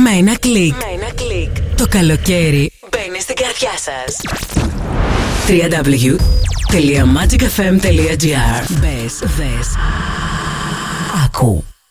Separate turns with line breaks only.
Με ένα κλικ. Το καλοκαίρι μπαίνει στην καρδιά σας. www.magicfm.gr. Μπες, δες, άκου.